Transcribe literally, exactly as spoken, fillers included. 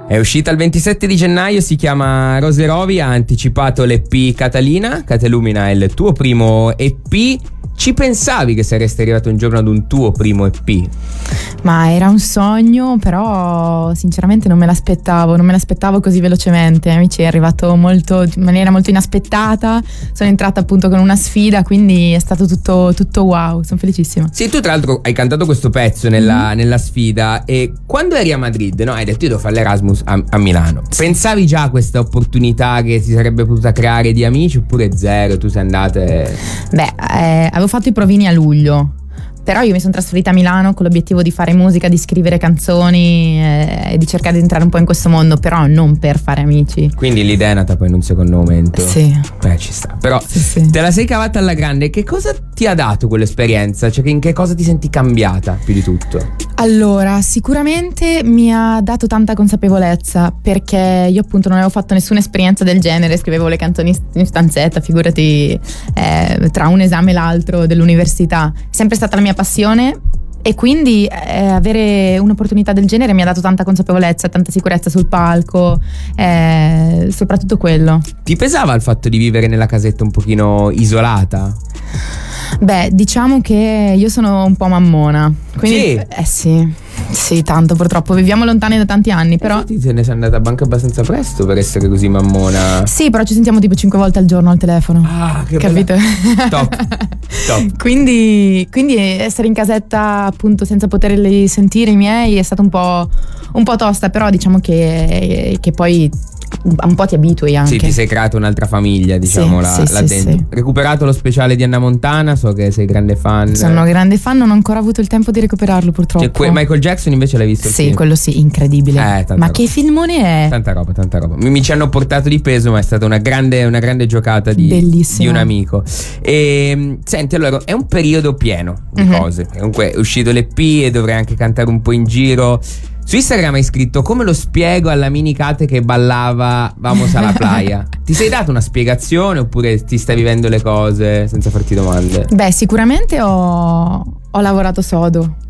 È uscita il ventisette di gennaio, si chiama Rose Rovi, ha anticipato l'E P Catalina. Catalumina è il tuo primo E P. Ci pensavi che saresti arrivato un giorno ad un tuo primo E P? Ma era un sogno, però sinceramente non me l'aspettavo, non me l'aspettavo così velocemente. Amici, è arrivato molto, in maniera molto inaspettata. Sono entrata appunto con una sfida, quindi è stato tutto, tutto wow, sono felicissima. Sì, tu tra l'altro hai cantato questo pezzo nella, mm. nella sfida, e quando eri a Madrid, no, hai detto io devo fare l'Erasmus a, a Milano. Sì. Pensavi già a questa opportunità che si sarebbe potuta creare di amici, oppure zero, tu sei andata e... Beh, eh, avevo fatto i provini a luglio, però io mi sono trasferita a Milano con l'obiettivo di fare musica, di scrivere canzoni e eh, di cercare di entrare un po' in questo mondo, però non per fare amici. Quindi l'idea è nata poi in un secondo momento. Sì. Beh, ci sta. Però sì, sì. te la sei cavata alla grande. Che cosa ti ha dato quell'esperienza? Cioè, in che cosa ti senti cambiata più di tutto? Allora, sicuramente mi ha dato tanta consapevolezza, perché io appunto non avevo fatto nessuna esperienza del genere, scrivevo le canzoni in stanzetta, figurati, eh, tra un esame e l'altro dell'università. È sempre stata la mia passione, e quindi eh, avere un'opportunità del genere mi ha dato tanta consapevolezza, tanta sicurezza sul palco, eh, soprattutto quello. Ti pesava il fatto di vivere nella casetta un pochino isolata? Beh, diciamo che io sono un po' mammona, quindi sì. eh sì, sì, tanto purtroppo. Viviamo lontani da tanti anni, però infatti te ne sei andata anche abbastanza presto per essere così mammona. Sì, però ci sentiamo tipo cinque volte al giorno al telefono. Ah, che capito? Bella. Top, top. Quindi, quindi essere in casetta appunto senza poterli sentire i miei è stato un po', un po' tosta, però diciamo che, che poi un po' ti abitui anche. Sì, ti sei creato un'altra famiglia, diciamo, sì, là, sì, là sì, dentro. Sì. Recuperato lo speciale di Anna Montana, so che sei grande fan. Sono grande fan, non ho ancora avuto il tempo di recuperarlo purtroppo. Cioè, que- Michael Jackson invece l'hai visto? Sì, quello sì, incredibile. Eh, Ma roba. Che filmone è? Tanta roba, tanta roba. Mi, mi ci hanno portato di peso, ma è stata una grande, una grande giocata di, di un amico. E senti, allora, è un periodo pieno di mm-hmm. cose. Comunque è uscito l'E P e dovrei anche cantare un po' in giro. Su Instagram hai scritto: come lo spiego alla mini Kate che ballava Vamos alla playa? Ti sei dato una spiegazione oppure ti stai vivendo le cose senza farti domande? Beh, sicuramente ho, ho lavorato sodo,